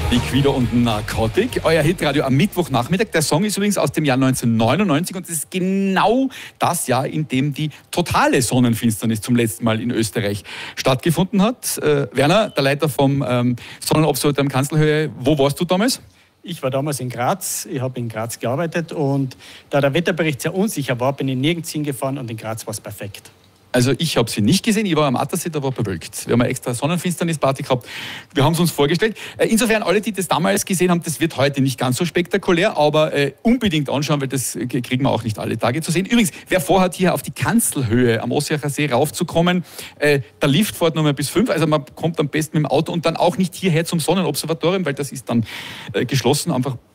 Liquido und Narcotic, euer Hitradio am Mittwochnachmittag. Der Song ist übrigens aus dem Jahr 1999 und es ist genau das Jahr, in dem die totale Sonnenfinsternis zum letzten Mal in Österreich stattgefunden hat. Werner, der Leiter vom Sonnenobservatorium am Kanzelhöhe, wo warst du damals? Ich war damals in Graz, ich habe in Graz gearbeitet und da der Wetterbericht sehr unsicher war, bin ich nirgends hingefahren und in Graz war es perfekt. Also ich habe sie nicht gesehen, ich war am Attersee, da war bewölkt. Wir haben eine extra Sonnenfinsternisparty gehabt, wir haben es uns vorgestellt. Insofern, alle, die das damals gesehen haben, das wird heute nicht ganz so spektakulär, aber unbedingt anschauen, weil das kriegen wir auch nicht alle Tage zu sehen. Übrigens, wer vorhat, hier auf die Kanzelhöhe am Ossiacher See raufzukommen, der Lift fährt nur mal bis 5, also man kommt am besten mit dem Auto und dann auch nicht hierher zum Sonnenobservatorium, weil das ist dann geschlossen, einfach